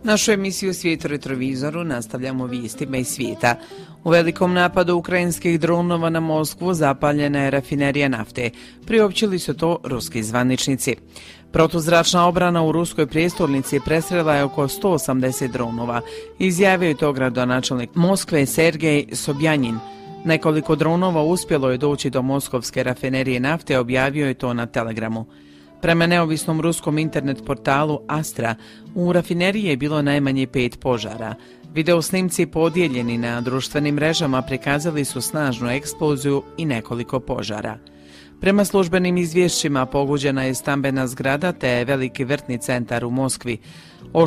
Našu emisiju Svijet u retrovizoru nastavljamo vijestima iz svijeta. U velikom napadu ukrajinskih dronova na Moskvu zapaljena je rafinerija nafte. Priopćili su to ruski zvaničnici. Protuzračna obrana u ruskoj prijestolnici presrela je oko 180 dronova. Izjavio je to gradonačelnik Moskve Sergej Sobjanin. Nekoliko dronova uspjelo je doći do moskovske rafinerije nafte, objavio je to na Telegramu. Prema neovisnom ruskom internet portalu Astra, u rafineriji je bilo najmanje 5 požara. Video snimci podijeljeni na društvenim mrežama prikazali su snažnu eksploziju i nekoliko požara. Prema službenim izvješćima pogođena je stambena zgrada te veliki vrtni centar u Moskvi.